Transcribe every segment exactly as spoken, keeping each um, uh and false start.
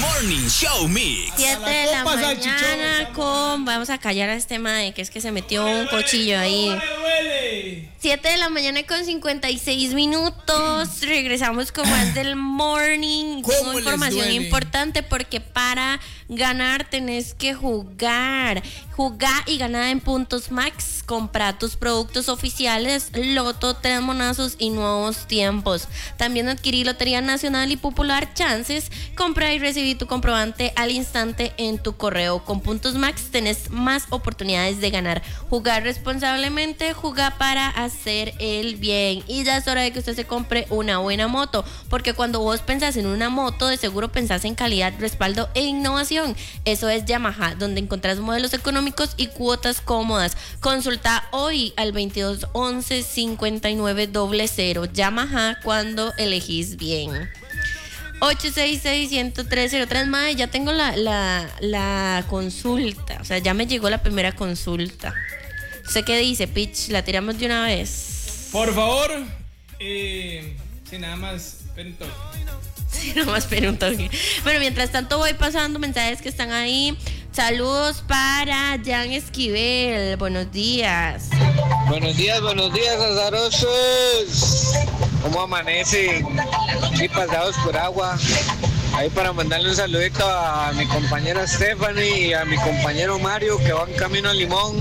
Morning Show Mix. siete de la mañana con... Vamos a callar a este mae, que es que se metió un cuchillo ahí. siete de la mañana con cincuenta y seis minutos. Regresamos con más del morning. Tengo información importante porque para ganar tenés que jugar. Jugar y ganar en Puntos Max. Compra tus productos oficiales, Loto, Tres Monazos y Nuevos Tiempos. También adquirí Lotería Nacional y Popular Chances. Compra y recibí tu comprobante al instante en tu correo. Con Puntos Max tenés más oportunidades de ganar. Jugar responsablemente, jugar para hacer el bien. Y ya es hora de que usted se compre una buena moto, porque cuando vos pensás en una moto, de seguro pensás en calidad, respaldo e innovación. Eso es Yamaha, donde encontrás modelos económicos y cuotas cómodas. Consulta hoy al veintidós once cincuenta y nueve cero cero. Yamaha, cuando elegís bien. ocho seis seis, uno cero tres cero tres. Mae, ya tengo la, la, la consulta. O sea, ya me llegó la primera consulta. ¿Usted qué dice, Pitch? ¿La tiramos de una vez? Por favor. Eh, sí, nada más. Esperen Sí, nada más esperen un toque. Bueno, mientras tanto voy pasando mensajes que están ahí. Saludos para Jan Esquivel. Buenos días. Buenos días, buenos días, azarosos. ¿Cómo amanecen? Sí, pasados por agua. Ahí para mandarle un saludito a mi compañera Stephanie y a mi compañero Mario, que van camino a Limón.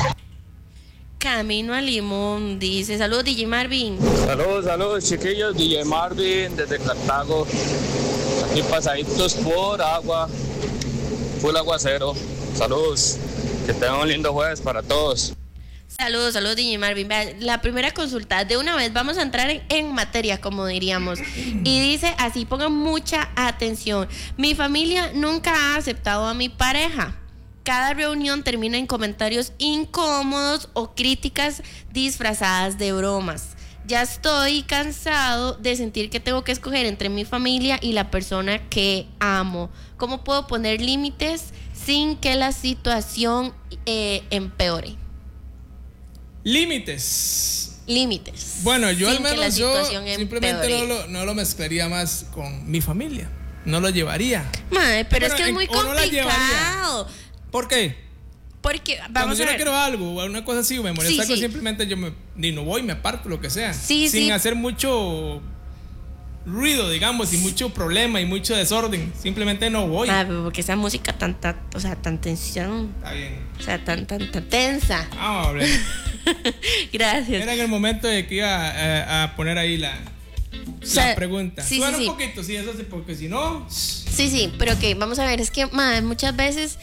Camino a Limón, dice. Saludos, D J Marvin. Saludos, saludos, chiquillos. D J Marvin desde Cartago. Aquí pasaditos por agua. Full aguacero. Saludos. Que tengan un lindo jueves para todos. Saludos, saludos, D J Marvin. La primera consulta, de una vez vamos a entrar en, en materia, como diríamos. Y dice así, pongan mucha atención. Mi familia nunca ha aceptado a mi pareja. Cada reunión termina en comentarios incómodos o críticas disfrazadas de bromas. Ya estoy cansado de sentir que tengo que escoger entre mi familia y la persona que amo. ¿Cómo puedo poner límites sin que la situación eh, empeore? Límites. Límites. Bueno, yo sin al menos yo simplemente no lo, no lo mezclaría más con mi familia. No lo llevaría. Madre, pero bueno, es que es muy complicado. No ¿Por qué? Porque vamos Cuando yo a ver. no quiero algo o una cosa así o me molesta sí, algo, sí. simplemente yo me, ni no voy, me aparto, lo que sea. Sí, sin sí. hacer mucho ruido, digamos, y mucho problema y mucho desorden. Simplemente no voy. Ah, porque esa música tan, tan, o sea, tan tensión. Está bien. O sea, tan, tan, tan tensa. Vamos a hablar. Gracias. Era en el momento de que iba a, a poner ahí la, o sea, la pregunta. Sí, Suena sí, un sí. poquito, sí, eso sí, porque si no. Sí, sí, pero ok, vamos a ver, es que, madre, muchas veces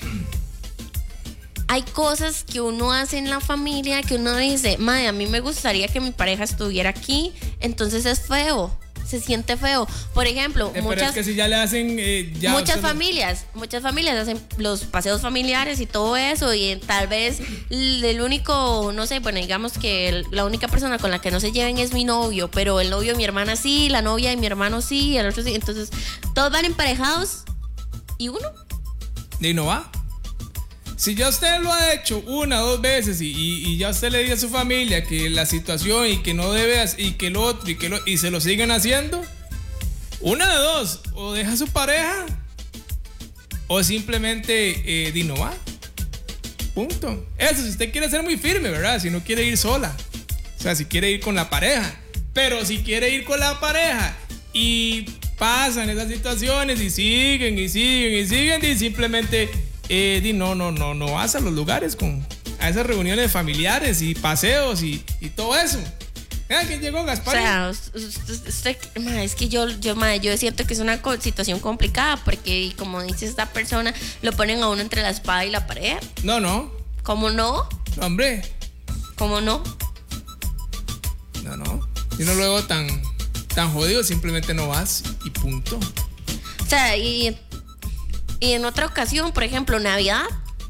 hay cosas que uno hace en la familia que uno dice, madre, a mí me gustaría que mi pareja estuviera aquí, entonces es feo, se siente feo. Por ejemplo, Eh, muchas, pero es que si ya le hacen. Eh, ya muchas solo... familias, muchas familias hacen los paseos familiares y todo eso, y tal vez el único, no sé, bueno, digamos que el, la única persona con la que no se lleven es mi novio, pero el novio de mi hermana sí, la novia de mi hermano sí, el otro sí, entonces todos van emparejados y uno. Y no va. Si ya usted lo ha hecho una o dos veces y, y, y ya usted le dice a su familia que la situación y que no debe y que lo otro y que lo, y se lo siguen haciendo, una de dos, o deja a su pareja o simplemente eh, di no va. Punto. Eso, si usted quiere ser muy firme, ¿verdad? Si no quiere ir sola, o sea, si quiere ir con la pareja, pero si quiere ir con la pareja y pasan esas situaciones y siguen y siguen y siguen y simplemente eh, di no, no, no, no vas a los lugares con a esas reuniones familiares y paseos y, y todo eso. Vean quién llegó, Gaspar. O sea, usted, usted, ma, es que yo, yo, ma, yo siento que es una co- situación complicada porque, como dice esta persona, lo ponen a uno entre la espada y la pared. No, no. ¿Cómo no? No, hombre. ¿Cómo no? No, no. Yo no lo veo tan, tan jodido, simplemente no vas y punto. O sea, y, y en otra ocasión, por ejemplo, Navidad,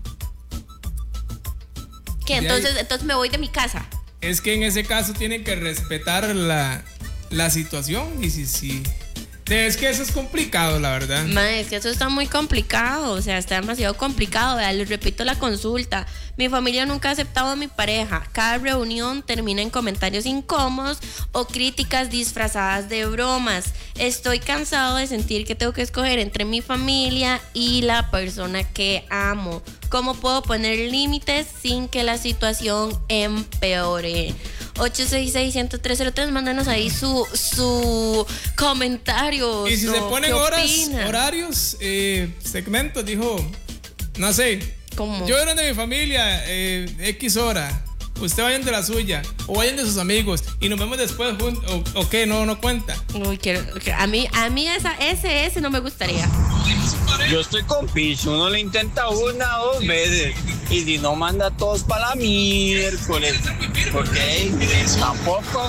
que entonces, entonces me voy de mi casa. Es que en ese caso tienen que respetar la, la situación y si, si, Es que eso es complicado, la verdad. Ma, es que eso está muy complicado, o sea, está demasiado complicado. Vea, les repito la consulta. Mi familia nunca ha aceptado a mi pareja. Cada reunión termina en comentarios incómodos o críticas disfrazadas de bromas. Estoy cansado de sentir que tengo que escoger entre mi familia y la persona que amo. ¿Cómo puedo poner límites sin que la situación empeore? ocho seis seis, uno cero tres cero tres, mándanos ahí su, su comentario. Y si se ponen horas, horarios, eh, segmentos, dijo, no sé, ¿cómo? Yo era de mi familia, eh, X hora, usted vayan de la suya, o vayan de sus amigos, y nos vemos después juntos, o, o qué, no, no cuenta. Uy, quiero, a mí, a mí esa, ese, ese no me gustaría. Yo estoy con Picho, uno le intenta una o dos veces y si no manda a todos para la miércoles, porque tampoco.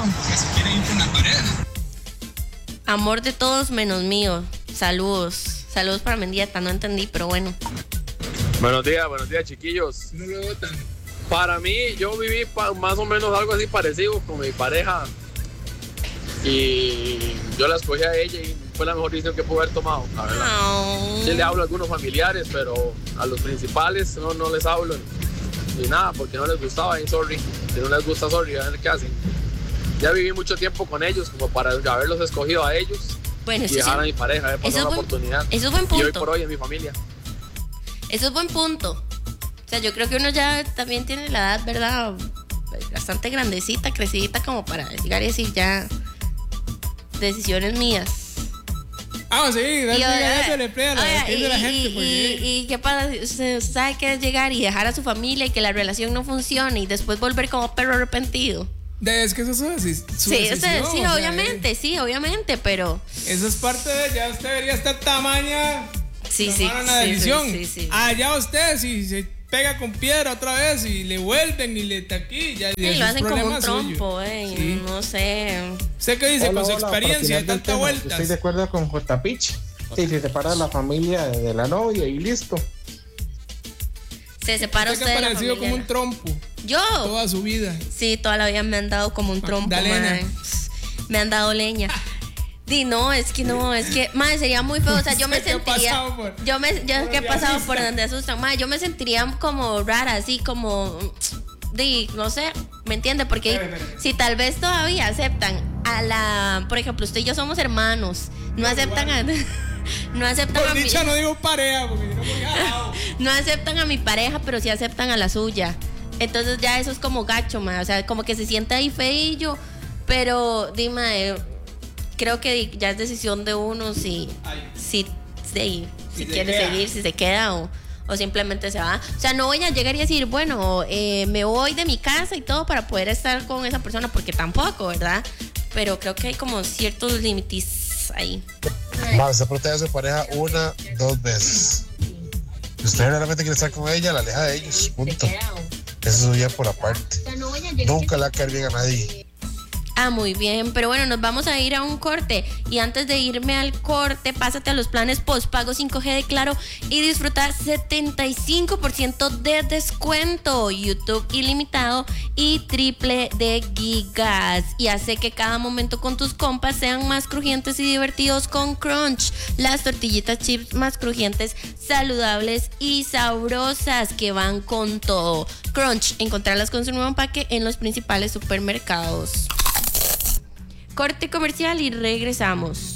Amor de todos menos mío. Saludos, saludos para Mendieta, no entendí, pero bueno. Buenos días, buenos días, chiquillos. Para mí, yo viví pa- más o menos algo así parecido con mi pareja y yo la escogí a ella y fue la mejor decisión que pude haber tomado, la verdad. Oh. Sí le hablo a algunos familiares, pero a los principales no, no les hablo ni nada porque no les gustaba y sorry. Si no les gusta, sorry, a ver qué hacen. Ya viví mucho tiempo con ellos como para haberlos escogido a ellos Bueno, y eso dejar sí, a mi pareja, haber pasado eso una es buen- oportunidad. eso es buen punto. Y hoy por hoy es mi familia. Eso es buen punto. O sea, yo creo que uno ya también tiene la edad, ¿verdad? Bastante grandecita, crecidita como para llegar y decir ya decisiones mías. Ah, sí, Y, ya se le plea la oiga, de la y- gente. y- Porque... y- y qué pasa, usted sabe que es llegar y dejar a su familia y que la relación no funcione y después volver como perro arrepentido. De, es que eso es su, deci- su Sí, decisión. usted- sí, o sea, obviamente, sí, obviamente, pero Eso es parte de, ya usted debería estar tamaña. sí, sí, tomar una sí, decisión. sí, sí, sí. Allá usted, si se pega con piedra otra vez y le vuelven y le taquilla. Y Sí, eso lo es hacen como un problema suyo. trompo, eh, Sí. no sé. ¿Usted qué dice Hola, con su hola, para experiencia de opinar del tanta tema, vueltas? Estoy de acuerdo con J. Pitch. Sí, se separa la familia de la novia y listo. Se separa Usted usted que ha de la parecido familia. como un trompo Yo, toda su vida. sí, toda la vida me han dado como un trompo, Magdalena. mae. Me han dado leña. Di, no, es que no, es que, madre, sería muy feo. O sea, yo me Usted que ha sentiría. pasado por- Yo me, yo por que he donde pasado asista. por donde asustan, madre, yo me sentiría como rara, así como. Di, no sé, ¿me entiende? Porque Espere, espere. si tal vez todavía aceptan a la. Por ejemplo, usted y yo somos hermanos. No aceptan a. No aceptan Por a mi. dicha no digo pareja, porque si no muy jalado. No aceptan a mi pareja, pero sí aceptan a la suya. Entonces ya eso es como gacho, ma. O sea, como que se siente ahí feillo. Pero, dime, eh, creo que ya es decisión de uno si, si, si, si se quiere queda. seguir, si se queda o, o simplemente se va. O sea, no voy a llegar y decir, bueno, eh, me voy de mi casa y todo para poder estar con esa persona, porque tampoco, ¿verdad? Pero creo que hay como ciertos límites ahí. Va, usted protege a su pareja una, dos veces. Si usted realmente quiere estar con ella, la aleja de ellos, punto. Eso es ya por aparte. Nunca le va a caer bien a nadie. Ah, muy bien, pero bueno, nos vamos a ir a un corte y antes de irme al corte, pásate a los planes postpago cinco G de Claro y disfruta setenta y cinco por ciento de descuento, YouTube ilimitado y triple de gigas y hace que cada momento con tus compas sean más crujientes y divertidos con Crunch, las tortillitas chips más crujientes, saludables y sabrosas que van con todo. Crunch, encontrarlas con su nuevo empaque en los principales supermercados. Corte comercial y regresamos.